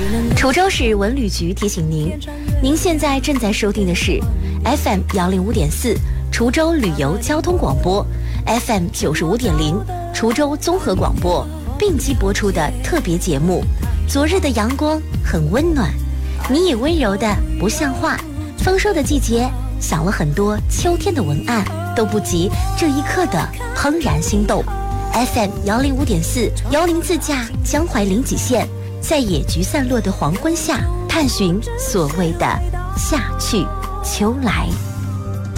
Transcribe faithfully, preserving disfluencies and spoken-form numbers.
滁州市文旅局提醒您，您现在正在收听的是 F M 幺零五点四滁州旅游交通广播 ，F M 九十五点零滁州综合广播并机播出的特别节目。昨日的阳光很温暖，你也温柔的不像话。丰收的季节，想了很多秋天的文案，都不及这一刻的怦然心动。F M 幺零五点四，邀您自驾江淮临济县，在野菊散落的黄昏下，探寻所谓的夏去秋来。